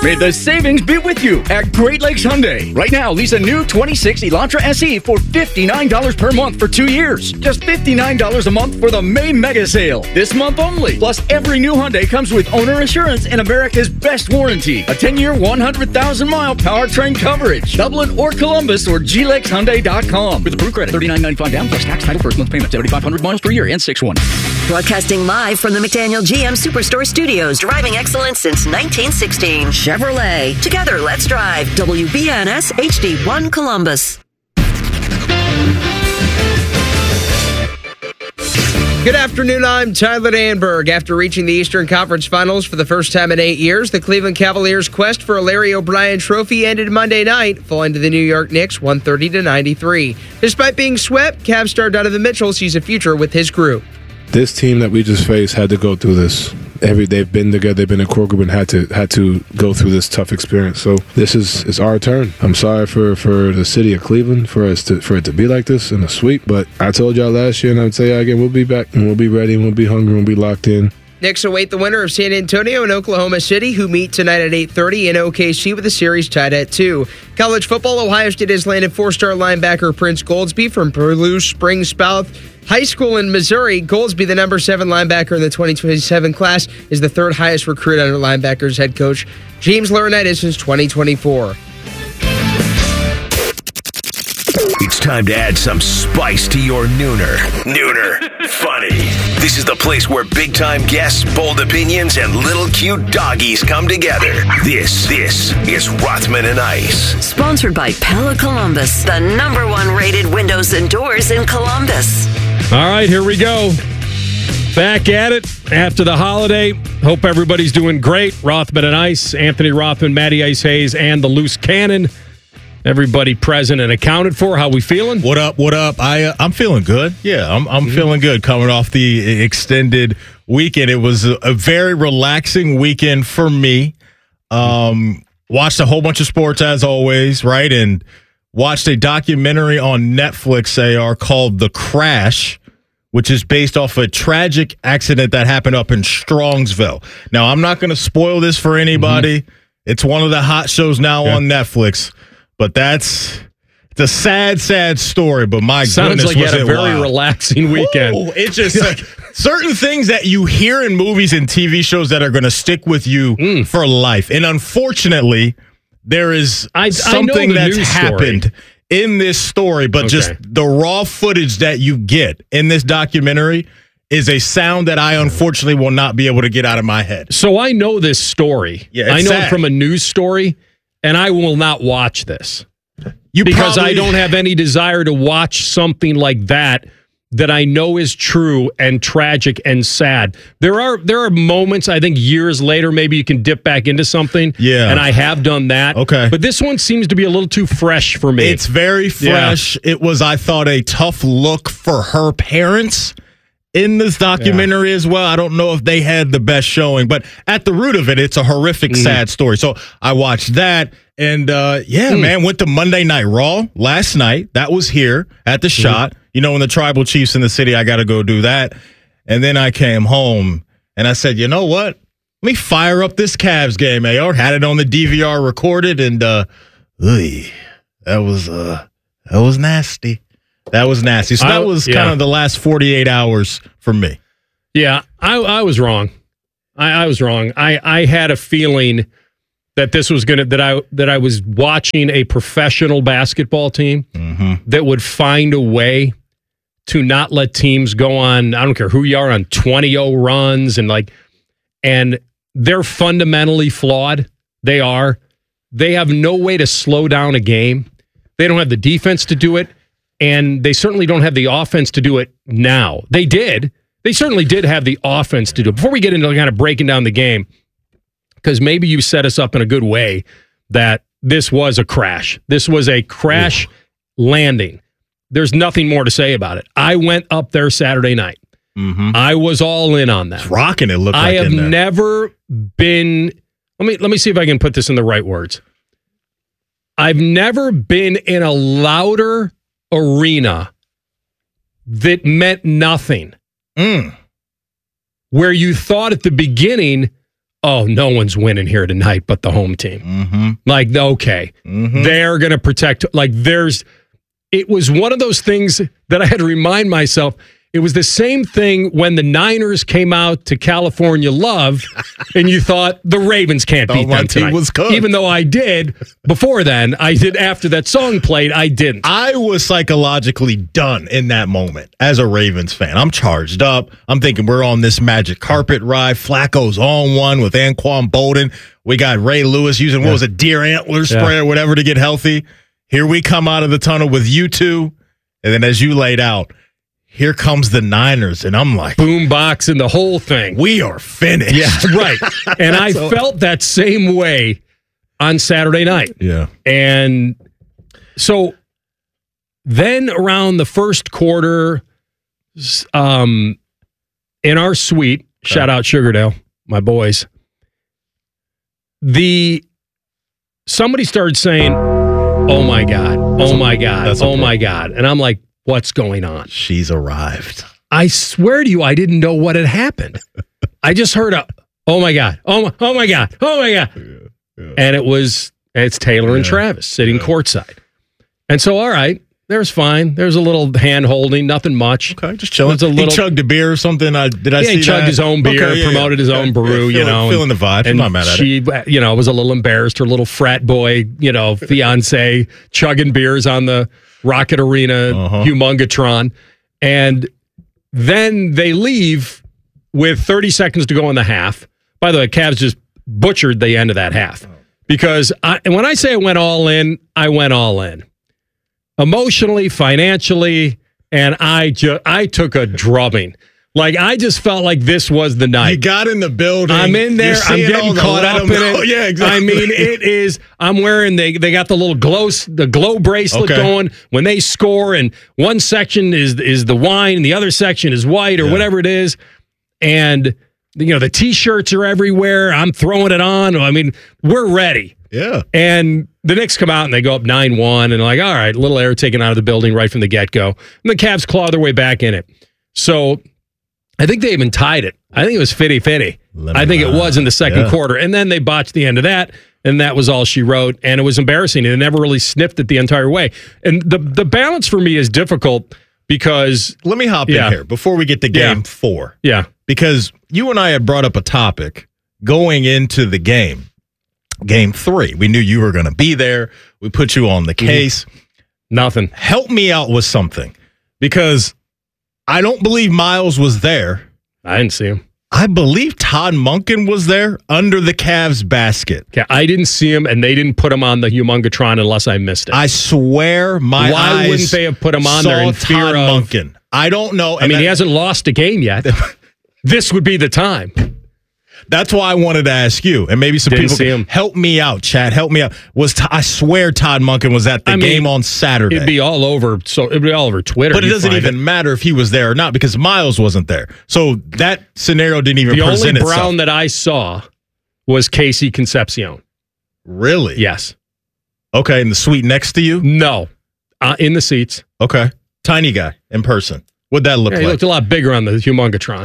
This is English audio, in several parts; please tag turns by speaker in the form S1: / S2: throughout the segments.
S1: May the savings be with you at Great Lakes Hyundai. Right now, lease a new 26 Elantra SE for $59 per month for 2 years. Just $59 a month for the May Mega Sale. This month only. Plus, every new Hyundai comes with owner assurance and America's best warranty. A 10-year, 100,000-mile powertrain coverage. Dublin or Columbus or glakeshyundai.com. With approved credit, $39.95 down plus tax, title, first month payment, 7,500 miles per year, and 6/1.
S2: Broadcasting live from the McDaniel GM Superstore Studios. Driving excellence since 1916. Chevrolet. Together, let's drive. WBNS HD1 Columbus.
S3: Good afternoon, I'm Tyler Danberg. After reaching the Eastern Conference Finals for the first time in 8 years, the Cleveland Cavaliers' quest for a Larry O'Brien trophy ended Monday night, falling to the New York Knicks 130-93. Despite being swept, Cavs star Donovan Mitchell sees a future with his group.
S4: This team that we just faced had to go through this. They've been together, they've been a core group and had to go through this tough experience. So this is our turn. I'm sorry for the city of Cleveland for it to be like this in a sweep, but I told y'all last year and I would say again, we'll be back and we'll be ready and we'll be hungry and we'll be locked in.
S3: Knicks await the winner of San Antonio and Oklahoma City, who meet tonight at 8:30 in OKC with the series tied at 2. College football, Ohio State has landed 4-star linebacker Prince Goldsby from Purdue Spring South High School in Missouri. Goldsby, the number 7 linebacker in the 2027 class, is the third highest recruit under linebackers head coach James Laurinaitis since 2024.
S5: It's time to add some spice to your nooner. Nooner funny. This is the place where big-time guests, bold opinions, and little cute doggies come together. This is Rothman and Ice.
S2: Sponsored by Pella Columbus, the number 1 rated windows and doors in Columbus.
S6: All right, here we go. Back at it after the holiday. Hope everybody's doing great. Rothman and Ice, Anthony Rothman, Matty Ice Hayes, and the Loose Cannon. Everybody present and accounted for. How we feeling?
S7: What up? I'm feeling good. Yeah, I'm feeling good coming off the extended weekend. It was a very relaxing weekend for me. Watched a whole bunch of sports as always, right? And watched a documentary on Netflix, AR, called The Crash, which is based off a tragic accident that happened up in Strongsville. Now, I'm not going to spoil this for anybody. It's one of the hot shows now on Netflix. But it's a sad story. But my
S6: Sounds
S7: goodness,
S6: like you
S7: was
S6: had a
S7: it
S6: very
S7: wild.
S6: relaxing weekend.
S7: Ooh, it's just like certain things that you hear in movies and TV shows that are going to stick with you for life. And unfortunately, there is something that's happened in this story, but just the raw footage that you get in this documentary is a sound that I unfortunately will not be able to get out of my head.
S6: So I know this story.
S7: Yeah,
S6: I know
S7: sad.
S6: it from a news story, and I will not watch this. Because I don't have any desire to watch something like that I know is true and tragic and sad. There are moments, I think years later, maybe you can dip back into something.
S7: Yeah.
S6: And I have done that.
S7: Okay.
S6: But this one seems to be a little too fresh for me.
S7: It's very fresh. Yeah. It was, I thought, a tough look for her parents in this documentary as well. I don't know if they had the best showing, but at the root of it, it's a horrific, sad story. So I watched that. And, man, went to Monday Night Raw last night. That was here at the Shot. You know, when the Tribal Chiefs in the city, I got to go do that. And then I came home, and I said, you know what? Let me fire up this Cavs game, AR. Had it on the DVR recorded, and that was nasty. That was nasty. So that was kind of the last 48 hours for me.
S6: Yeah, I was wrong. I was wrong. I had a feeling that this was that I was watching a professional basketball team that would find a way to not let teams go on, I don't care who you are, on 20-0 runs and they're fundamentally flawed. They have no way to slow down a game. They don't have the defense to do it, and they certainly don't have the offense to do it now. They certainly did have the offense to do it. Before we get into kind of breaking down the game, because maybe you set us up in a good way that this was a crash. This was a crash landing. There's nothing more to say about it. I went up there Saturday night. I was all in on that.
S7: It's rocking, it looked like.
S6: I have never been, let me see if I can put this in the right words. I've never been in a louder arena that meant nothing. Where you thought at the beginning, oh, no one's winning here tonight but the home team.
S7: Mm-hmm.
S6: Like, okay, they're going to protect. Like, it was one of those things that I had to remind myself. It was the same thing when the Niners came out to California Love, and you thought the Ravens can't beat them tonight.
S7: Was cooked.
S6: Even though I did before then, I did after that song played, I didn't.
S7: I was psychologically done in that moment as a Ravens fan. I'm charged up. I'm thinking we're on this magic carpet ride. Flacco's on one with Anquan Bolden. We got Ray Lewis using, what was it, deer antler spray or whatever to get healthy. Here we come out of the tunnel with you two. And then as you laid out, here comes the Niners, and I'm like,
S6: boombox and the whole thing.
S7: We are finished.
S6: Yeah, right. And I felt that same way on Saturday night.
S7: Yeah.
S6: And so then around the first quarter, in our suite, shout out Sugardale, my boys, somebody started saying, oh my God, oh my God, oh my God. And I'm like, what's going on?
S7: She's arrived.
S6: I swear to you, I didn't know what had happened. I just heard oh my God, oh my God, oh my God. Yeah. And it's Taylor and Travis sitting courtside. And so, all right, there's fine. There's a little hand holding, nothing much.
S7: Okay, just chilling. He chugged a beer or something. Did I see that?
S6: He chugged his own beer, promoted his own brew,
S7: feeling the vibe. I'm not mad at it.
S6: She, was a little embarrassed. Her little frat boy, fiance, chugging beers on the Rocket Arena, Humongatron. And then they leave with 30 seconds to go in the half. By the way, Cavs just butchered the end of that half. Because when I say I went all in, I went all in. Emotionally, financially, and I took a drubbing. Like, I just felt like this was the night.
S7: You got in the building.
S6: I'm in there. I'm getting caught up in it.
S7: Yeah, exactly.
S6: I mean, it is. I'm wearing, they got the little glow bracelet going when they score, and one section is the wine, and the other section is white or whatever it is. And, the T-shirts are everywhere. I'm throwing it on. I mean, we're ready.
S7: Yeah.
S6: And the Knicks come out and they go up 9-1, and like, all right, little air taken out of the building right from the get-go. And the Cavs claw their way back in it. So I think they even tied it. I think it was 50-50. I think it was in the second quarter. And then they botched the end of that, and that was all she wrote. And it was embarrassing. And they never really sniffed it the entire way. And the balance for me is difficult because...
S7: Let me hop in here before we get to game 4.
S6: Yeah.
S7: Because you and I had brought up a topic going into the game 3. We knew you were going to be there. We put you on the case.
S6: Nothing.
S7: Help me out with something. Because... I don't believe Miles was there.
S6: I didn't see him.
S7: I believe Todd Monken was there under the Cavs basket.
S6: Okay, I didn't see him, and they didn't put him on the Humongatron unless I missed it.
S7: I swear my
S6: Why wouldn't they have put him on there in fear
S7: Todd
S6: of
S7: Monken? I don't know.
S6: I mean, he hasn't lost a game yet. This would be the time.
S7: That's why I wanted to ask you, and maybe some people can help me out, Chad. Help me out. I swear Todd Monken was at the game on Saturday.
S6: It'd be all over. So it'd be all over Twitter.
S7: But it doesn't even matter if he was there or not because Miles wasn't there. So that scenario didn't even present itself.
S6: The only Brown that I saw was Casey Concepcion.
S7: Really?
S6: Yes.
S7: Okay, in the suite next to you?
S6: No, in the seats.
S7: Okay, tiny guy in person. What'd that look like?
S6: He looked a lot bigger on the Humongatron.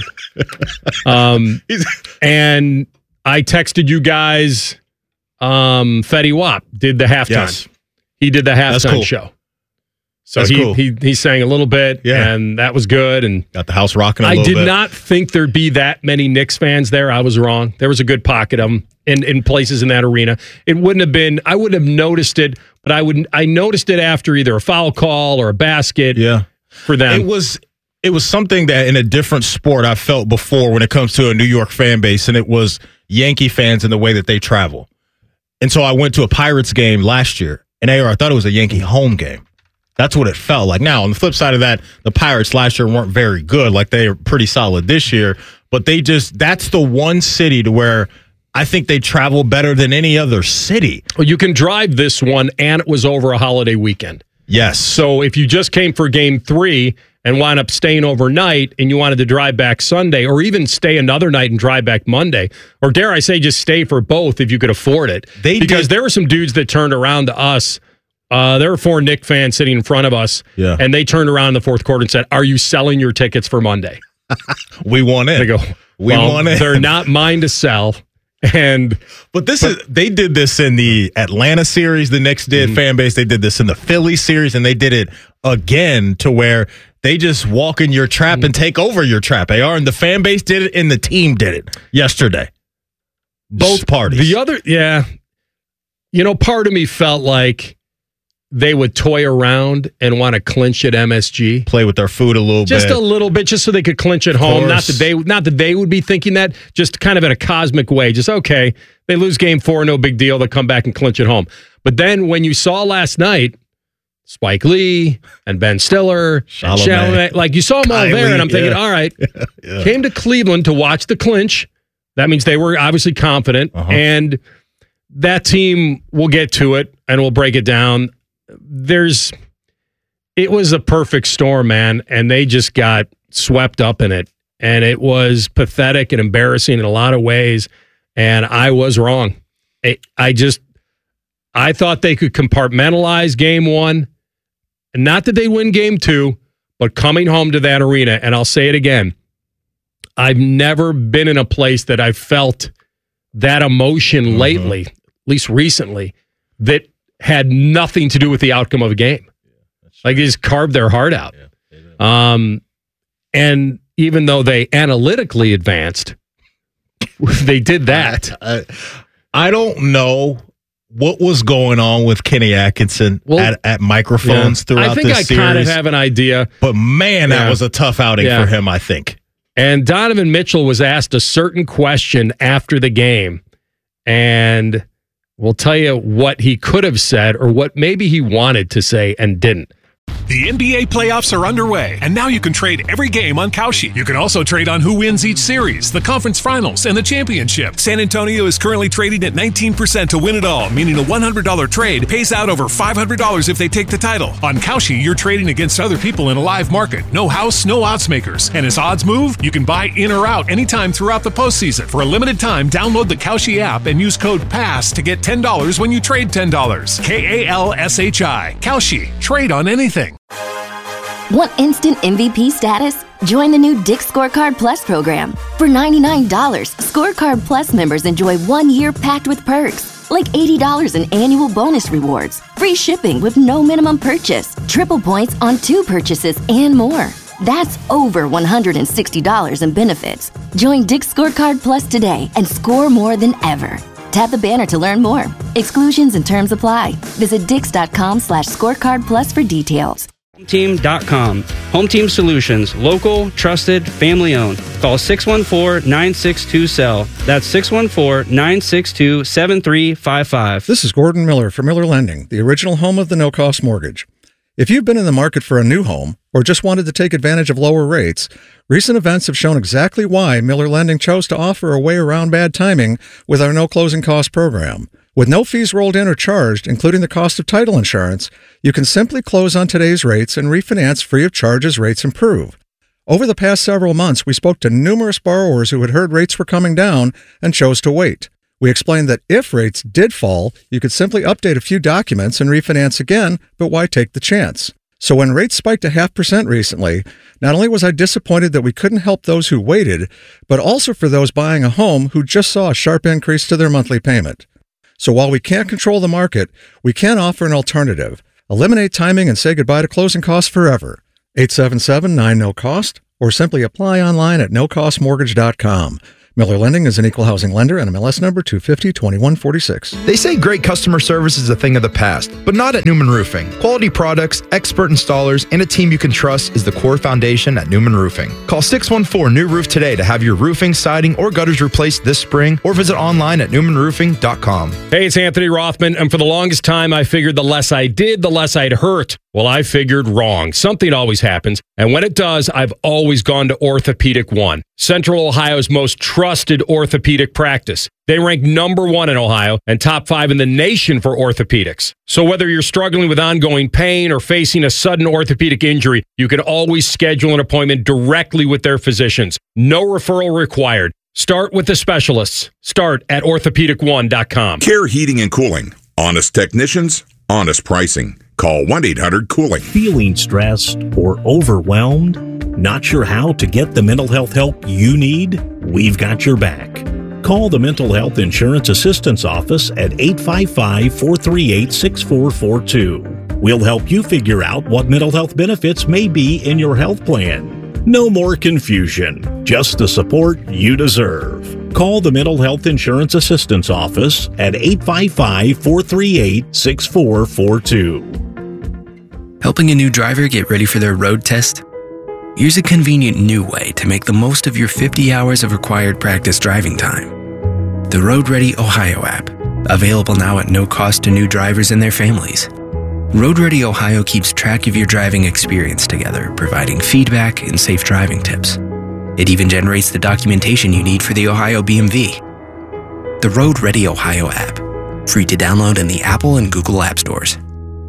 S6: And I texted you guys, Fetty Wap did the halftime.
S7: Yes.
S6: He did the halftime show. So he sang a little bit, and that was good. And
S7: got the house rocking a little bit.
S6: I did not think there'd be that many Knicks fans there. I was wrong. There was a good pocket of them in places in that arena. It wouldn't have been, I wouldn't have noticed it, but I noticed it after either a foul call or a basket for them.
S7: It was something that in a different sport I felt before when it comes to a New York fan base, and it was Yankee fans and the way that they travel. And so I went to a Pirates game last year, and I thought it was a Yankee home game. That's what it felt like. Now, on the flip side of that, the Pirates last year weren't very good. Like, they are pretty solid this year, but that's the one city to where I think they travel better than any other city.
S6: Well, you can drive this one, and it was over a holiday weekend.
S7: Yes.
S6: So if you just came for game 3 and wound up staying overnight and you wanted to drive back Sunday or even stay another night and drive back Monday, or dare I say just stay for both if you could afford it. Because there were some dudes that turned around to us. There were 4 Knicks fans sitting in front of us, and they turned around in the fourth quarter and said, "Are you selling your tickets for Monday?"
S7: We want in.
S6: They go, we want in. They're not mine to sell.
S7: But they did this in the Atlanta series. The Knicks did fan base. They did this in the Philly series, and they did it again to where they just walk in your trap and take over your trap. AR, and the fan base did it, and the team did it yesterday. Both parties.
S6: Part of me felt like they would toy around and want to clinch at MSG.
S7: Play with their food a little bit.
S6: Just a little bit, just so they could clinch at home. Not that they would be thinking that, just kind of in a cosmic way. Just, okay, they lose game 4, no big deal. They'll come back and clinch at home. But then when you saw last night, Spike Lee and Ben Stiller, Chalamet, like you saw them all there, and I'm thinking, all right, came to Cleveland to watch the clinch. That means they were obviously confident. And that team, we'll get to it, and we'll break it down. It was a perfect storm, man, and they just got swept up in it, and it was pathetic and embarrassing in a lot of ways, and I was wrong. I thought they could compartmentalize game 1, and not that they win game 2, but coming home to that arena, and I'll say it again, I've never been in a place that I felt that emotion lately, at least recently, that had nothing to do with the outcome of a game. Like, they just carved their heart out. And even though they analytically advanced, they did that.
S7: I don't know what was going on with Kenny Atkinson at microphones throughout this series.
S6: I think I kind of have an idea.
S7: But, man, that was a tough outing for him, I think.
S6: And Donovan Mitchell was asked a certain question after the game, and we'll tell you what he could have said or what maybe he wanted to say and didn't.
S8: The NBA playoffs are underway, and now you can trade every game on Kalshi. You can also trade on who wins each series, the conference finals, and the championship. San Antonio is currently trading at 19% to win it all, meaning a $100 trade pays out over $500 if they take the title. On Kalshi, you're trading against other people in a live market. No house, no odds makers. And as odds move, you can buy in or out anytime throughout the postseason. For a limited time, download the Kalshi app and use code PASS to get $10 when you trade $10. KALSHI. Kalshi. Trade on anything.
S9: Want instant MVP status? Join the new Dick's Scorecard Plus program. For $99, Scorecard Plus members enjoy 1 year packed with perks, like $80 in annual bonus rewards, free shipping with no minimum purchase, triple points on 2 purchases, and more. That's over $160 in benefits. Join Dick's Scorecard Plus today and score more than ever. Tap the banner to learn more. Exclusions and terms apply. Visit dix.com/scorecardplus for details.
S10: HomeTeam.com. Home Team Solutions. Local, trusted, family owned. Call 614-962-SELL. That's 614-962-7355.
S11: This is Gordon Miller from Miller Lending, the original home of the no-cost mortgage. If you've been in the market for a new home or just wanted to take advantage of lower rates, recent events have shown exactly why Miller Lending chose to offer a way around bad timing with our no closing cost program. With no fees rolled in or charged, including the cost of title insurance, you can simply close on today's rates and refinance free of charge as rates improve. Over the past several months, we spoke to numerous borrowers who had heard rates were coming down and chose to wait. We explained that if rates did fall, you could simply update a few documents and refinance again, but why take the chance? So when rates spiked to 0.5% recently, not only was I disappointed that we couldn't help those who waited, but also for those buying a home who just saw a sharp increase to their monthly payment. So while we can't control the market, we can offer an alternative. Eliminate timing and say goodbye to closing costs forever. 877-9-NO-COST or simply apply online at nocostmortgage.com. Miller Lending is an equal housing lender and MLS number 250-2146.
S12: They say great customer service is a thing of the past, but not at Newman Roofing. Quality products, expert installers, and a team you can trust is the core foundation at Newman Roofing. Call 614-NEW-ROOF today to have your roofing, siding, or gutters replaced this spring, or visit online at newmanroofing.com.
S6: Hey, it's Anthony Rothman, and for the longest time, I figured the less I did, the less I'd hurt. Well, I figured wrong. Something always happens, and when it does, I've always gone to Orthopedic One, Central Ohio's most trusted orthopedic practice. They rank number 1 in Ohio and top 5 in the nation for orthopedics. So whether you're struggling with ongoing pain or facing a sudden orthopedic injury, you can always schedule an appointment directly with their physicians. No referral required. Start with the specialists. Start at orthopedic1.com.
S13: Care Heating and Cooling. Honest technicians, honest pricing. Call 1-800-COOLING.
S14: Feeling stressed or overwhelmed? Not sure how to get the mental health help you need? We've got your back. Call the Mental Health Insurance Assistance Office at 855-438-6442. We'll help you figure out what mental health benefits may be in your health plan. No more confusion, just the support you deserve. Call the Mental Health Insurance Assistance Office at 855-438-6442.
S15: Helping a new driver get ready for their road test? Here's a convenient new way to make the most of your 50 hours of required practice driving time. The Road Ready Ohio app, available now at no cost to new drivers and their families. Road Ready Ohio keeps track of your driving experience together, providing feedback and safe driving tips. It even generates the documentation you need for the Ohio BMV. The Road Ready Ohio app, free to download in the Apple and Google App Stores.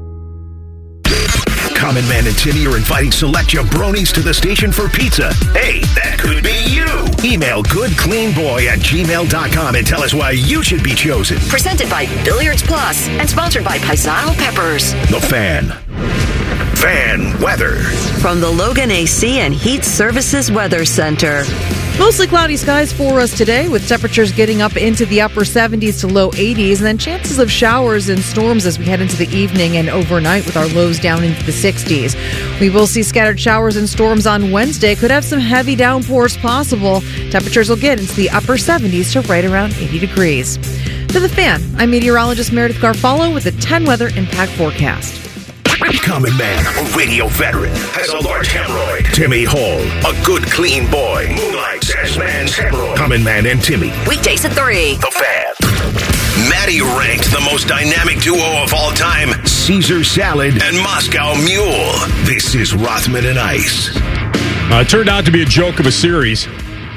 S5: Common Man and Timmy are inviting select jabronis to the station for pizza. Hey, that could be you. Email goodcleanboy@gmail.com and tell us why you should be chosen.
S2: Presented by Billiards Plus and sponsored by Paisano Peppers.
S5: The Fan. Fan weather.
S2: From the Logan AC and Heat Services Weather Center.
S16: Mostly cloudy skies for us today, with temperatures getting up into the upper 70s to low 80s, and then chances of showers and storms as we head into the evening and overnight with our lows down into the 60s. We will see scattered showers and storms on Wednesday. Could have some heavy downpours possible. Temperatures will get into the upper 70s to right around 80 degrees. To The Fan, I'm meteorologist Meredith Garfalo with the 10 weather impact forecast.
S5: Common Man, a radio veteran, has a large hemorrhoid. Timmy Hall, a good, clean boy, moonlights as man's hemorrhoid. Common Man and Timmy.
S2: Weekdays at 3.
S5: The Fan. Maddie ranked the most dynamic duo of all time, Caesar Salad and Moscow Mule. This is Rothman and Ice.
S6: It turned out to be a joke of a series.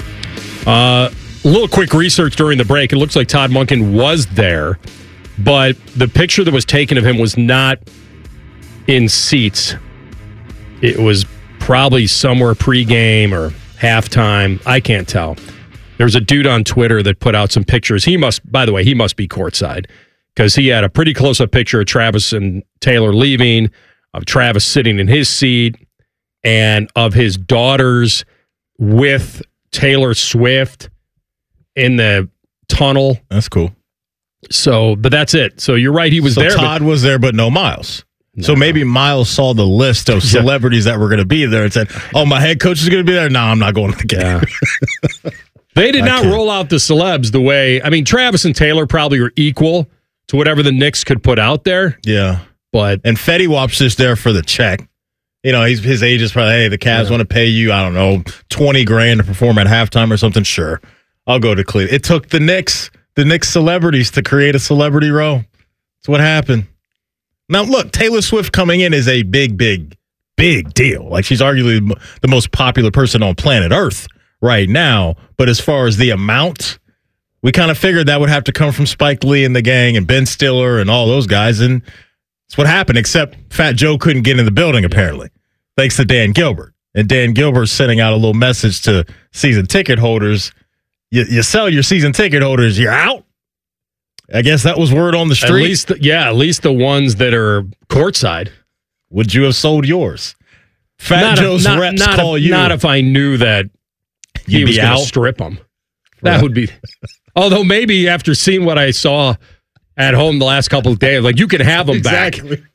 S6: A little quick research during the break. It looks like Todd Monken was there, but the picture that was taken of him was not in seats. It was probably somewhere pregame or halftime. I can't tell. There's a dude on Twitter that put out some pictures. He must be courtside because he had a pretty close-up picture of Travis and Taylor leaving, of Travis sitting in his seat, and of his daughters with Taylor Swift in the tunnel.
S7: That's cool.
S6: So, but that's it. So you're right. He was there.
S7: Todd was there, but no Miles. No. So maybe Miles saw the list of celebrities that were going to be there and said, "Oh, my head coach is going to be there. No, I'm not going to the game."
S6: Yeah. They did not roll out the celebs the way. I mean, Travis and Taylor probably were equal to whatever the Knicks could put out there.
S7: Yeah, and Fetty Wap's just there for the check. You know, his agent's probably, hey, the Cavs want to pay you, I don't know, $20,000 to perform at halftime or something. Sure, I'll go to Cleveland. It took the Knicks celebrities to create a celebrity row. That's what happened. Now, look, Taylor Swift coming in is a big deal. Like, she's arguably the most popular person on planet Earth right now. But as far as the amount, we kind of figured that would have to come from Spike Lee and the gang and Ben Stiller and all those guys. And that's what happened, except Fat Joe couldn't get in the building, apparently, thanks to Dan Gilbert. And Dan Gilbert's sending out a little message to season ticket holders. You sell your season ticket holders, you're out. I guess that was word on the street.
S6: At least the ones that are courtside.
S7: Would you have sold yours? Fat Joe's reps call you.
S6: Not if I knew that he was going to strip them. That would be. Although maybe after seeing what I saw at home the last couple of days, like, you can have them back.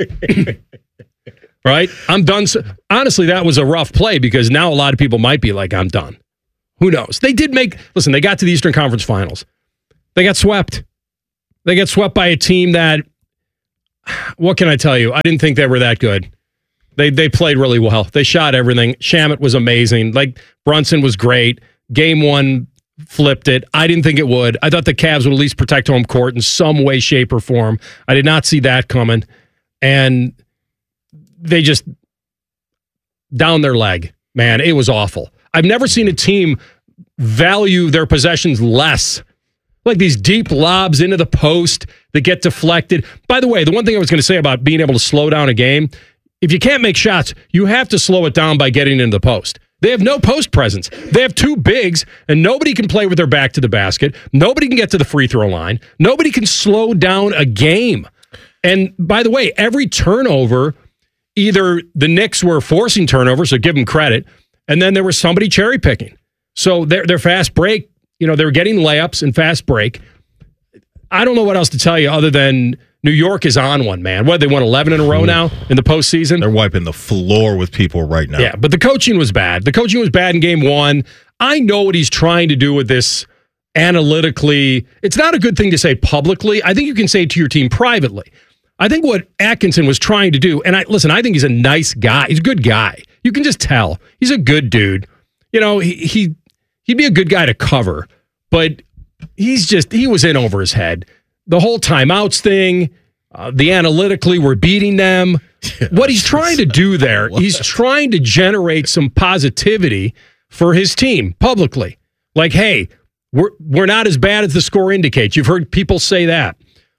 S6: Right? I'm done. Honestly, that was a rough play because now a lot of people might be like, I'm done. Who knows? They got to the Eastern Conference Finals. They got swept. They got swept by a team that, what can I tell you? I didn't think they were that good. They played really well. They shot everything. Shamet was amazing. Like, Brunson was great. Game one flipped it. I didn't think it would. I thought the Cavs would at least protect home court in some way, shape, or form. I did not see that coming. And they just down their leg. Man, it was awful. I've never seen a team value their possessions less. Like these deep lobs into the post that get deflected. By the way, the one thing I was going to say about being able to slow down a game, if you can't make shots, you have to slow it down by getting into the post. They have no post presence. They have two bigs, and nobody can play with their back to the basket. Nobody can get to the free throw line. Nobody can slow down a game. And by the way, every turnover, either the Knicks were forcing turnovers, so give them credit, and then there was somebody cherry picking. So their fast break they were getting layups and fast break. I don't know what else to tell you other than New York is on one, man. What, they won 11 in a row now in the postseason?
S7: They're wiping the floor with people right now.
S6: Yeah, but the coaching was bad. The coaching was bad in game one. I know what he's trying to do with this analytically. It's not a good thing to say publicly. I think you can say it to your team privately. I think what Atkinson was trying to do, and I think he's a nice guy. He's a good guy. You can just tell. He's a good dude. He'd be a good guy to cover, but he was in over his head. The whole timeouts thing, the analytically, we're beating them. What he's trying to do there, he's trying to generate some positivity for his team publicly. Like, hey, we're not as bad as the score indicates. You've heard people say that.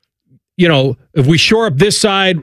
S6: If we shore up this side,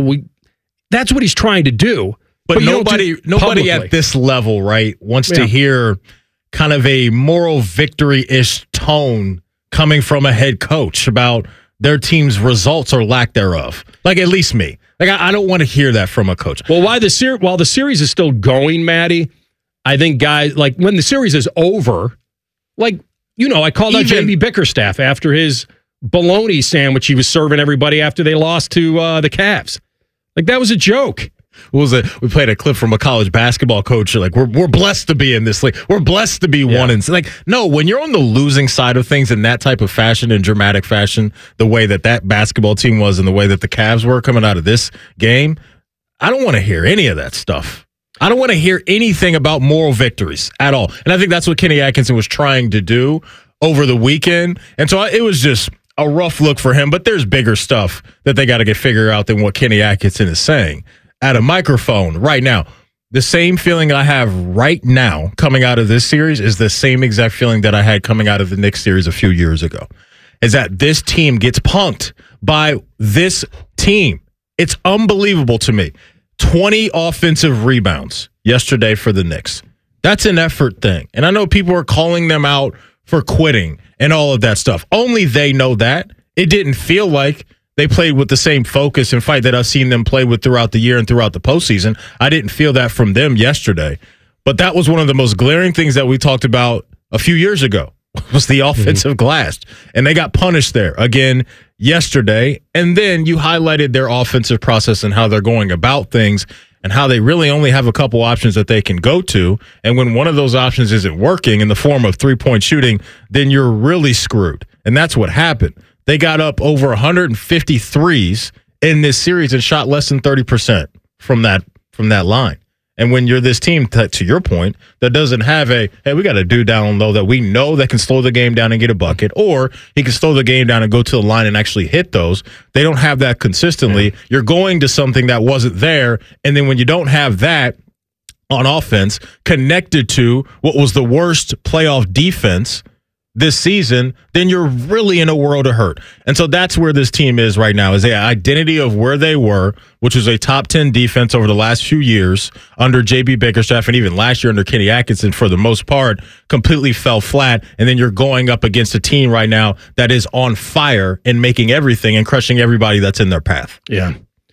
S6: that's what he's trying to do.
S7: But nobody at this level, right, wants to hear kind of a moral victory-ish tone coming from a head coach about their team's results or lack thereof. Like, at least me. Like, I don't want to hear that from a coach.
S6: Well, while the series is still going, Maddie, I think guys, like, when the series is over, like, I called out J.B. Bickerstaff after his bologna sandwich he was serving everybody after they lost to the Cavs. Like, that was a joke.
S7: What was it? We played a clip from a college basketball coach. Like, we're blessed to be in this league. We're blessed to be one. And like, no, when you're on the losing side of things in that type of fashion, in dramatic fashion, the way that basketball team was and the way that the Cavs were coming out of this game, I don't want to hear any of that stuff. I don't want to hear anything about moral victories at all. And I think that's what Kenny Atkinson was trying to do over the weekend. And so it was just a rough look for him. But there's bigger stuff that they got to get figured out than what Kenny Atkinson is saying at a microphone right now. The same feeling I have right now coming out of this series is the same exact feeling that I had coming out of the Knicks series a few years ago, is that this team gets punked by this team. It's unbelievable to me. 20 offensive rebounds yesterday for the Knicks. That's an effort thing. And I know people are calling them out for quitting and all of that stuff. Only they know that. It didn't feel like they played with the same focus and fight that I've seen them play with throughout the year and throughout the postseason. I didn't feel that from them yesterday. But that was one of the most glaring things that we talked about a few years ago, was the offensive glass. And they got punished there again yesterday. And then you highlighted their offensive process and how they're going about things and how they really only have a couple options that they can go to. And when one of those options isn't working in the form of three-point shooting, then you're really screwed. And that's what happened. They got up over 150 threes in this series and shot less than 30% from that line. And when you're this team, to your point, that doesn't have hey, we got a dude down low that we know that can slow the game down and get a bucket, or he can slow the game down and go to the line and actually hit those. They don't have that consistently. Yeah. You're going to something that wasn't there. And then when you don't have that on offense connected to what was the worst playoff defense this season, then you're really in a world of hurt. And so that's where this team is right now, is the identity of where they were, which was a top 10 defense over the last few years under J.B. Bickerstaff, and even last year under Kenny Atkinson for the most part, completely fell flat. And then you're going up against a team right now that is on fire and making everything and crushing everybody that's in their path.
S6: Yeah.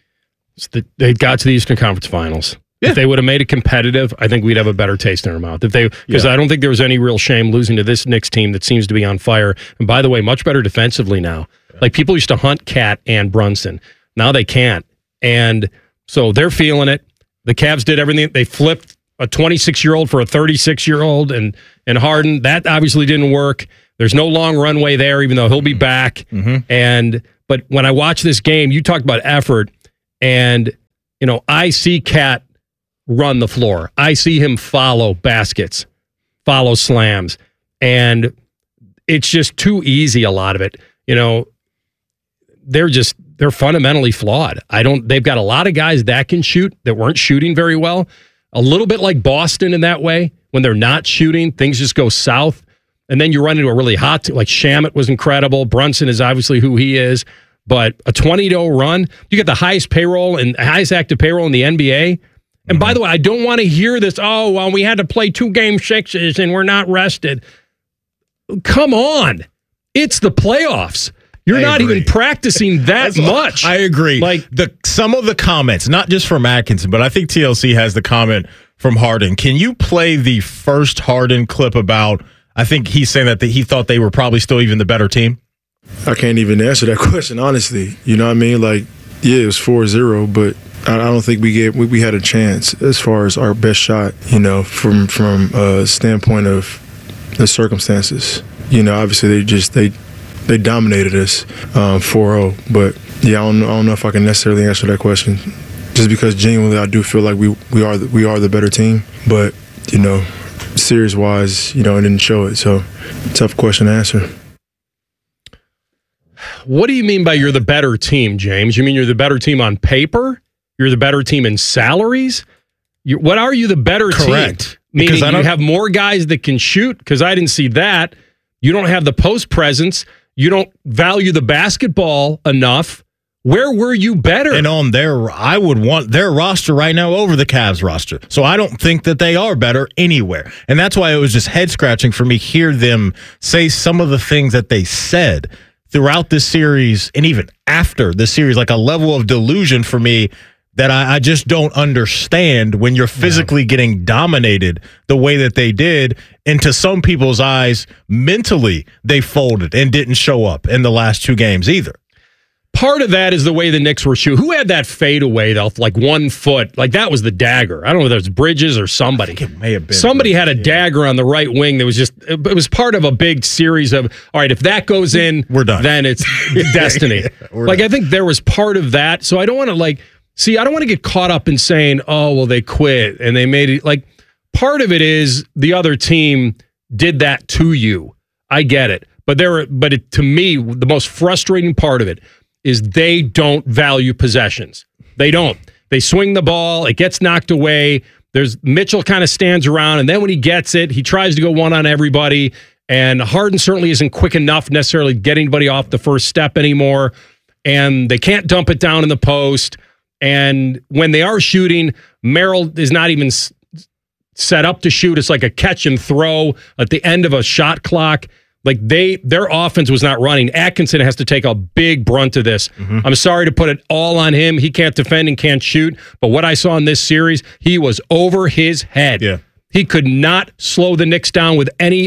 S6: They got to the Eastern Conference Finals. Yeah. If they would have made it competitive, I think we'd have a better taste in our mouth. Because I don't think there was any real shame losing to this Knicks team that seems to be on fire. And by the way, much better defensively now. Like, people used to hunt Cat and Brunson. Now they can't. And so they're feeling it. The Cavs did everything. They flipped a 26-year-old for a 36-year-old and Harden. That obviously didn't work. There's no long runway there, even though he'll be back. Mm-hmm. But when I watch this game, you talked about effort, and I see Cat run the floor. I see him follow baskets, follow slams, and it's just too easy, a lot of it. They're fundamentally flawed. They've got a lot of guys that can shoot that weren't shooting very well. A little bit like Boston in that way. When they're not shooting, things just go south. And then you run into a really hot team. Like, Shamet was incredible. Brunson is obviously who he is. But a 20-0 run, you get the highest payroll and highest active payroll in the NBA. And by the way, I don't want to hear this, we had to play 2 game sixes and we're not rested. Come on. It's the playoffs. You're not even practicing that much.
S7: I agree. Like, some of the comments, not just from Atkinson, but I think TLC has the comment from Harden. Can you play the first Harden clip about, I think he's saying that he thought they were probably still even the better team.
S4: I can't even answer that question, honestly. You know what I mean? Like, yeah, it was 4-0, but I don't think we had a chance as far as our best shot, you know, from a standpoint of the circumstances. You know, obviously they dominated us 4-0, but yeah, I don't know if I can necessarily answer that question, just because genuinely I do feel like we are the better team, but you know, series wise, you know, it didn't show it, so tough question to answer.
S6: What do you mean by you're the better team, James? You mean you're the better team on paper? You're the better team in salaries? What are you the better
S7: Correct.
S6: team? Meaning you have more guys that can shoot, because I didn't see that. You don't have the post presence. You don't value the basketball enough. Where were you better?
S7: And I would want their roster right now over the Cavs roster. So I don't think that they are better anywhere. And that's why it was just head scratching for me to hear them say some of the things that they said throughout this series and even after the series, like a level of delusion for me that I just don't understand when you're physically getting dominated the way that they did. And to some people's eyes, mentally, they folded and didn't show up in the last two games either.
S6: Part of that is the way the Knicks were shooting. Who had that fadeaway, though, like 1 foot? Like, that was the dagger. I don't know if it was Bridges or somebody.
S7: I think it may have been.
S6: Somebody had a dagger on the right wing that was just, it was part of a big series of, all right, if that goes in,
S7: we're done.
S6: Then it's destiny. Done. I think there was part of that. So I don't want to, I don't want to get caught up in saying, oh, well, they quit and they made it. Like, part of it is the other team did that to you. I get it. But to me, the most frustrating part of it is they don't value possessions. They don't. They swing the ball, it gets knocked away. Mitchell kind of stands around, and then when he gets it, he tries to go one on everybody. And Harden certainly isn't quick enough necessarily to get anybody off the first step anymore. And they can't dump it down in the post. And when they are shooting, Merrill is not even set up to shoot. It's like a catch and throw at the end of a shot clock. Like their offense was not running. Atkinson has to take a big brunt of this. Mm-hmm. I'm sorry to put it all on him. He can't defend and can't shoot. But what I saw in this series, he was over his head.
S7: Yeah.
S6: He could not slow the Knicks down with any,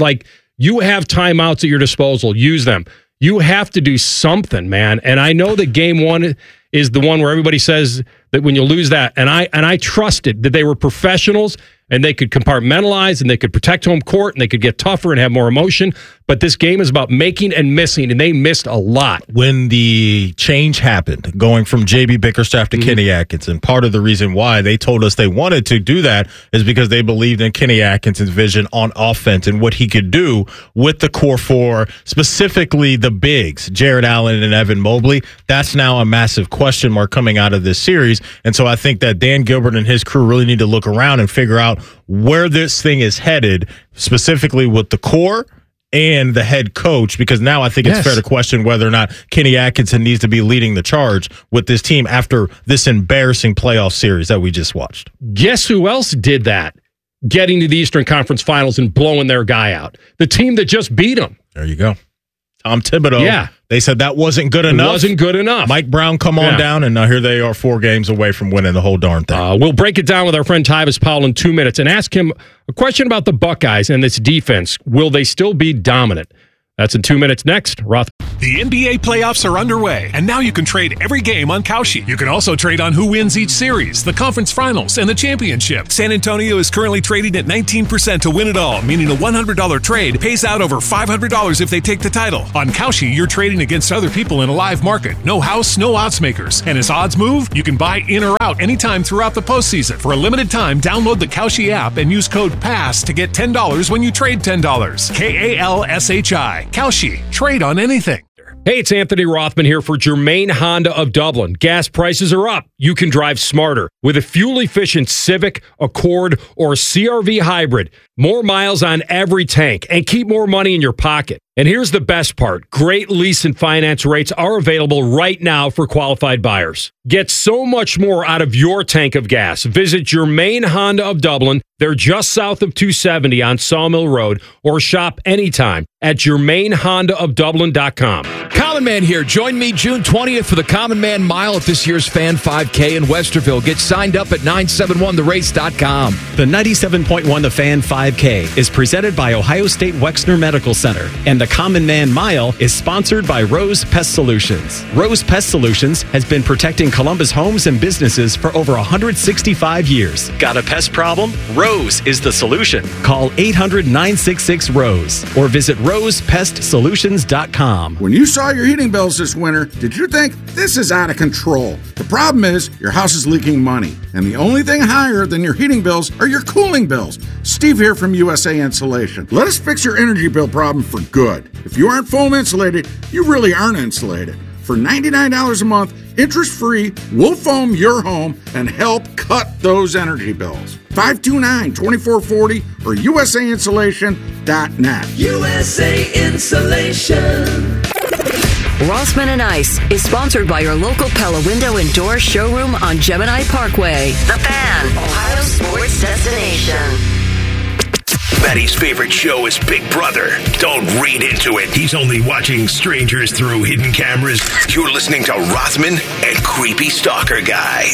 S6: you have timeouts at your disposal. Use them. You have to do something, man. And I know that game one is the one where everybody says that when you lose that, and I trusted that they were professionals and they could compartmentalize and they could protect home court and they could get tougher and have more emotion. But this game is about making and missing, and they missed a lot.
S7: When the change happened, going from J.B. Bickerstaff to Kenny Atkinson, part of the reason why they told us they wanted to do that is because they believed in Kenny Atkinson's vision on offense and what he could do with the core four, specifically the bigs, Jared Allen and Evan Mobley. That's now a massive question mark coming out of this series. And so I think that Dan Gilbert and his crew really need to look around and figure out where this thing is headed, specifically with the core and the head coach, because now I think it's fair to question whether or not Kenny Atkinson needs to be leading the charge with this team after this embarrassing playoff series that we just watched.
S6: Guess who else did that? Getting to the Eastern Conference Finals and blowing their guy out. The team that just beat them.
S7: There you go. Tom Thibodeau.
S6: Yeah.
S7: They said that wasn't good enough.
S6: It wasn't good enough.
S7: Mike Brown, come on down, and now here they are 4 games away from winning the whole darn thing.
S6: We'll break it down with our friend Tyvis Powell in 2 minutes and ask him a question about the Buckeyes and this defense. Will they still be dominant? That's in 2 minutes next. Roth.
S8: The NBA playoffs are underway, and now you can trade every game on Kalshi. You can also trade on who wins each series, the conference finals, and the championship. San Antonio is currently trading at 19% to win it all, meaning a $100 trade pays out over $500 if they take the title. On Kalshi, you're trading against other people in a live market. No house, no odds makers. And as odds move, you can buy in or out anytime throughout the postseason. For a limited time, download the Kalshi app and use code PASS to get $10 when you trade $10. KALSHI. Kalshi. Trade on anything.
S6: Hey, it's Anthony Rothman here for Germain Honda of Dublin. Gas prices are up. You can drive smarter with a fuel-efficient Civic, Accord, or CR-V hybrid. More miles on every tank and keep more money in your pocket. And here's the best part. Great lease and finance rates are available right now for qualified buyers. Get so much more out of your tank of gas. Visit Germain Honda of Dublin. They're just south of 270 on Sawmill Road, or shop anytime at GermainHondaofDublin.com.
S17: Common Man here. Join me June 20th for the Common Man Mile at this year's Fan 5K in Westerville. Get signed up at 971therace.com.
S18: The 97.1 The Fan 5K is presented by Ohio State Wexner Medical Center, and the Common Man Mile is sponsored by Rose Pest Solutions. Rose Pest Solutions has been protecting Columbus homes and businesses for over 165 years. Got a pest problem? Rose is the solution. Call 800-966-ROSE or visit rosepestsolutions.com.
S19: When you saw your heating bills this winter, did you think this is out of control? The problem is your house is leaking money, and the only thing higher than your heating bills are your cooling bills. Steve here from USA Insulation. Let us fix your energy bill problem for good. If you aren't foam insulated, you really aren't insulated. For $99 a month, interest-free, we'll foam your home and help cut those energy bills. 529-2440 or USAinsulation.net.
S2: USA Insulation. Rossman and Ice is sponsored by your local Pella Window and Door showroom on Gemini Parkway. The Fan, Ohio sports destination.
S5: Maddie's favorite show is Big Brother. Don't read into it. He's only watching strangers through hidden cameras. You're listening to Rothman and Creepy Stalker Guy.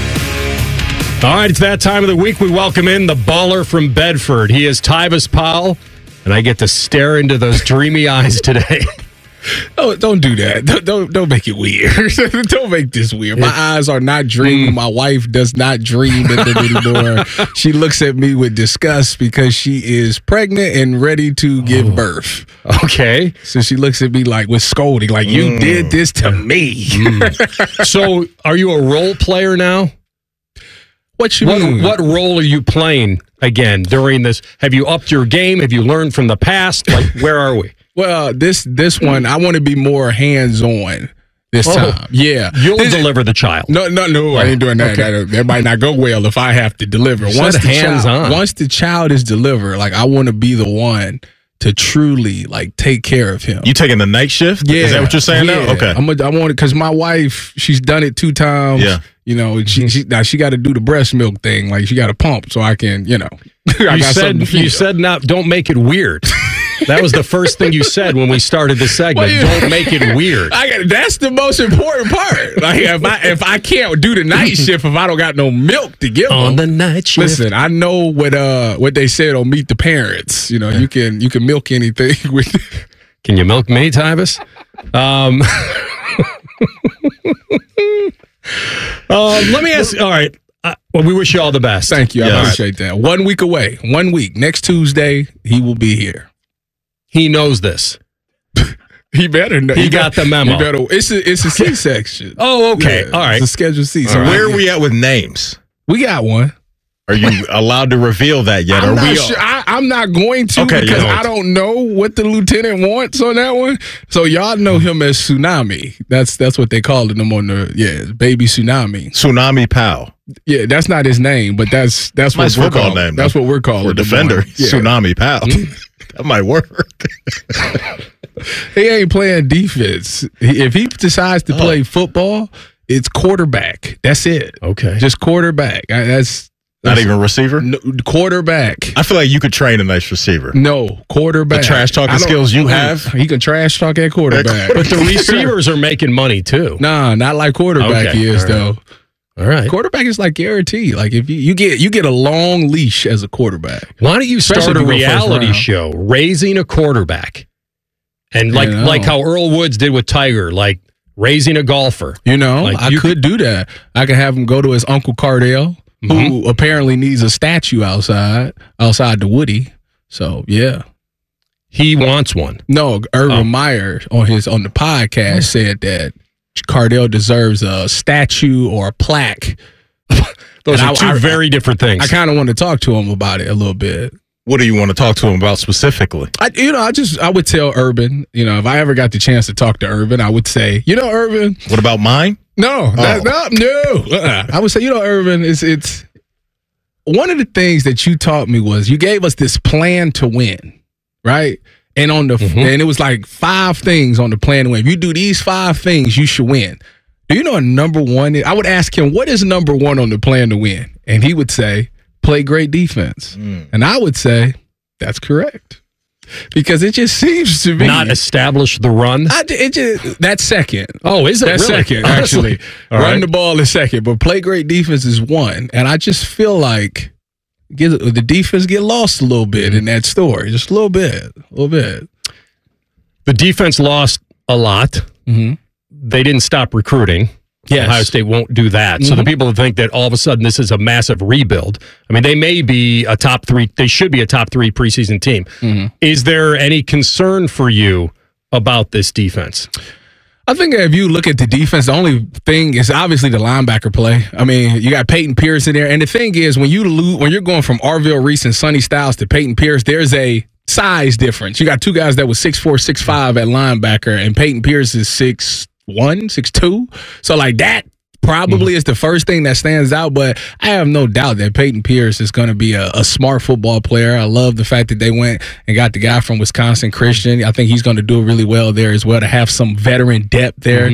S6: All right, it's that time of the week. We welcome in the baller from Bedford. He is Tyvis Powell, and I get to stare into those dreamy eyes today.
S4: Oh, don't do that. Don't make it weird. Don't make this weird. My eyes are not dreaming. My wife does not dream at them anymore. She looks at me with disgust because she is pregnant and ready to give birth.
S6: Okay.
S4: So she looks at me like with scolding, like, you did this to me.
S6: So are you a role player now?
S4: What you mean?
S6: What role are you playing again during this? Have you upped your game? Have you learned from the past? Like, where are we?
S4: Well, this one, I want to be more hands-on this time. Yeah.
S6: You'll deliver the child.
S4: No, I ain't doing that.
S6: Okay.
S4: That might not go well if I have to deliver. Once the child is delivered, like, I want to be the one to truly, like, take care of him.
S7: You taking the night shift?
S4: Yeah.
S7: Is that what you're saying now? Okay.
S4: I want it because my wife, she's done it 2 times.
S7: Yeah.
S4: You know, she got to do the breast milk thing. Like, she got to pump so I can, you know.
S6: You said not, don't make it weird. That was the first thing you said when we started the segment. Don't make it weird.
S4: That's the most important part. Like, if I can't do the night shift, if I don't got no milk to give
S6: on
S4: them,
S6: the night shift.
S4: Listen, I know what they said on Meet the Parents. You know, you can milk anything with.
S6: Can you milk me, Tyvis? Let me ask. All right. Well, we wish you all the best.
S4: Thank you. I appreciate that. 1 week away. 1 week. Next Tuesday, he will be here.
S6: He knows this.
S4: He better know.
S6: He got the memo.
S4: It's a C-section.
S6: Oh, okay.
S4: Yeah,
S6: all right.
S4: It's a scheduled C.
S7: So where are we at with names?
S4: We got one.
S7: Are you allowed to reveal that yet?
S4: I'm not sure. I'm not going to because I don't know what the lieutenant wants on that one. So y'all know him as Tsunami. That's what they called him on the baby Tsunami.
S7: Tsunami Powell.
S4: Yeah, that's not his name, but that's what we're calling him. That's what we're calling
S7: for defender. Tsunami Powell. That might work.
S4: He ain't playing defense. If he decides to play football, it's quarterback. That's it.
S6: Okay,
S4: just quarterback. That's
S7: not even receiver?
S4: No, quarterback.
S7: I feel like you could train a nice receiver.
S4: No, quarterback.
S7: The trash talking skills you have?
S4: He can trash talk at quarterback.
S6: But the receivers are making money too.
S4: Nah, not like quarterback is, though.
S6: All right.
S4: Quarterback is like guaranteed. Like, if you get a long leash as a quarterback.
S6: Why don't you start a reality show, Raising a Quarterback? And like how Earl Woods did with Tiger, like raising a golfer.
S4: You know, I could do that. I could have him go to his Uncle Cardell, who apparently needs a statue outside the Woody. So, yeah.
S6: He wants one.
S4: No, Urban Meyer on the podcast said that Cardell deserves a statue or a plaque.
S6: Those are two very different things.
S4: I kind of want to talk to him about it a little bit.
S7: What do you want to talk to him about specifically?
S4: I would tell Urban, if I ever got the chance to talk to Urban, I would say, Urban.
S7: What about mine?
S4: No. I would say, Urban, it's one of the things that you taught me was you gave us this plan to win, right?
S20: And and it was like 5 things on the plan to win. If you do these 5 things, you should win. Do you know what number 1 is? I would ask him, what is number 1 on the plan to win? And he would say, play great defense. And I would say, that's correct. Because it just seems to be
S6: not establish the run.
S20: That's second.
S6: Oh, is it?
S20: That's
S6: really?
S20: second, actually. Run the ball is second, but play great defense is 1. And I just feel like the defense get lost a little bit in that story, just a little bit.
S6: The defense lost a lot.
S20: Mm-hmm.
S6: They didn't stop recruiting.
S20: Yes.
S6: Ohio State won't do that. So the people that think that all of a sudden this is a massive rebuild, I mean, they may be a top 3. They should be a top 3 preseason team. Is there any concern for you about this defense?
S20: I think if you look at the defense, the only thing is obviously the linebacker play. I mean, you got Peyton Pierce in there. And the thing is, when you're going from Arville Reese and Sonny Styles to Peyton Pierce, there's a size difference. You got 2 guys that was 6'4", 6'5" at linebacker, and Peyton Pierce is 6'1", 6'2". So like that probably is the first thing that stands out, but I have no doubt that Peyton Pierce is going to be a smart football player. I love the fact that they went and got the guy from Wisconsin, Christian. I think he's going to do really well there as well, to have some veteran depth there.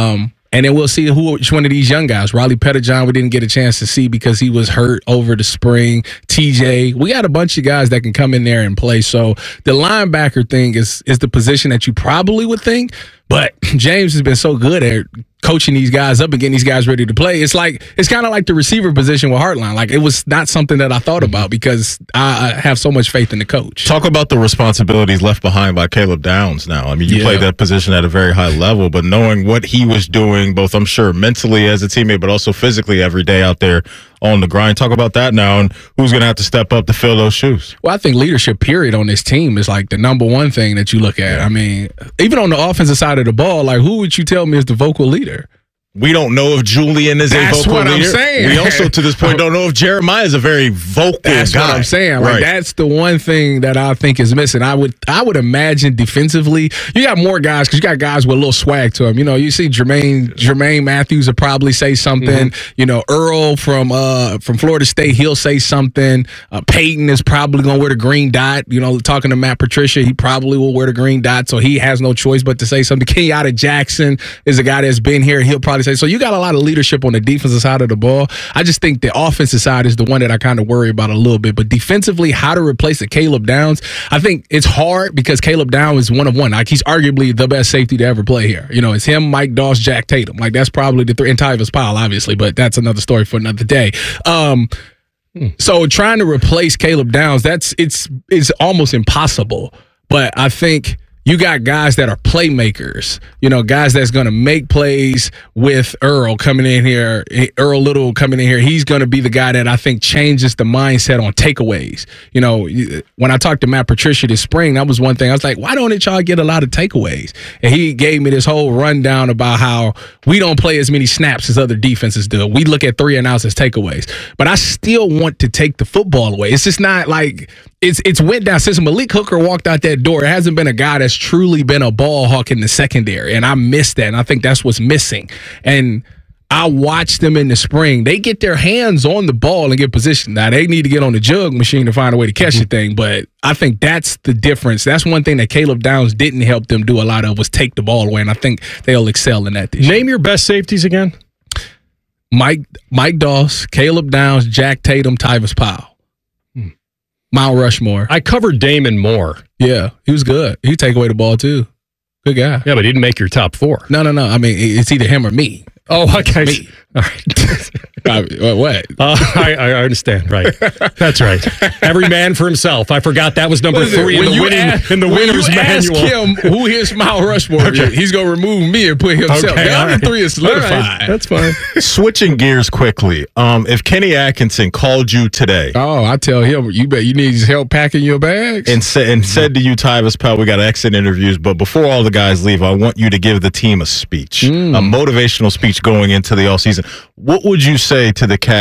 S20: And then we'll see which one of these young guys. Riley Pettijohn, we didn't get a chance to see because he was hurt over the spring. TJ, we got a bunch of guys that can come in there and play. So the linebacker thing is the position that you probably would think. But James has been so good at coaching these guys up and getting these guys ready to play. It's kind of like the receiver position with Hartline. Like, it was not something that I thought about because I have so much faith in the coach.
S7: Talk about the responsibilities left behind by Caleb Downs now. I mean, you played that position at a very high level, but knowing what he was doing, both I'm sure mentally as a teammate, but also physically every day out there on the grind. Talk about that now and who's going to have to step up to fill those shoes.
S20: Well, I think leadership, period, on this team is like the number one thing that you look at. I mean, even on the offensive side of the ball, like, who would you tell me is the vocal leader?
S7: We don't know if Julian is a vocal leader. That's what I'm saying. We also, to this point, don't know if Jeremiah is a very vocal guy.
S20: That's what I'm saying. Like, that's the one thing that I think is missing. I would imagine defensively, you got more guys because you got guys with a little swag to them. You know, you see Jermaine Matthews will probably say something. You know, Earl from Florida State, he'll say something. Peyton is probably going to wear the green dot. You know, talking to Matt Patricia, he probably will wear the green dot, so he has no choice but to say something. Kenyatta Jackson is a guy that's been here. He'll probably say. So you got a lot of leadership on the defensive side of the ball. I just think the offensive side is the one that I kind of worry about a little bit. But defensively, how to replace a Caleb Downs, I think it's hard because Caleb Downs is one of one. Like, he's arguably the best safety to ever play here. You know, it's him, Mike Doss, Jack Tatum. Like, that's probably the 3, and Tyvis Powell, obviously, but that's another story for another day. So trying to replace Caleb Downs, it's almost impossible. But I think you got guys that are playmakers, you know, guys that's going to make plays with Earl coming in here, Earl Little coming in here. He's going to be the guy that I think changes the mindset on takeaways. You know, when I talked to Matt Patricia this spring, that was one thing. I was like, why don't y'all get a lot of takeaways? And he gave me this whole rundown about how we don't play as many snaps as other defenses do. We look at 3 and outs as takeaways. But I still want to take the football away. It's just not like it's went down since Malik Hooker walked out that door. It hasn't been a guy that's truly been a ball hawk in the secondary, and I miss that, and I think that's what's missing. And I watched them in the spring. They get their hands on the ball and get positioned. Now, they need to get on the jug machine to find a way to catch the thing, but I think that's the difference. That's one thing that Caleb Downs didn't help them do a lot of, was take the ball away, and I think they'll excel in that this year.
S6: Name your best safeties again.
S20: Mike Doss, Caleb Downs, Jack Tatum, Tyvis Powell. Mount Rushmore.
S6: I covered Damon Moore.
S20: Yeah, he was good. He'd take away the ball, too. Good guy.
S6: Yeah, but he didn't make your top 4.
S20: No. I mean, it's either him or me.
S6: Oh, okay.
S20: Me.
S6: All right.
S20: What?
S6: I understand. Right. That's right. Every man for himself. I forgot that was number 3 in the winner's manual.
S20: Ask him who his Mount Rushmore is, he's going to remove me and put himself.
S7: Okay,
S20: the other 3 is solidified.
S6: Right. That's fine.
S7: Switching gears quickly. If Kenny Atkinson called you today.
S20: Oh, I tell him, you need his help packing your bags.
S7: And said to you, Tyvis Powell, we got exit interviews, but before all the guys leave, I want you to give the team a speech, a motivational speech going into the offseason. What would you say to the cast